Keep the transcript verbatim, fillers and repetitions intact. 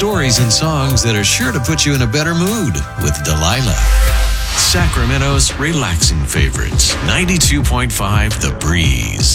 stories and songs that are sure to put you in a better mood with Delilah. Sacramento's relaxing favorites, ninety-two point five The Breeze.